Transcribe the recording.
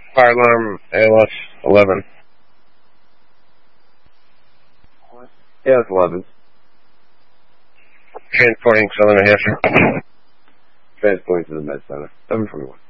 Fire alarm, ALS 11. ALS 11. Transporting Southern New Hampshire. Transporting to the Med Center. 721.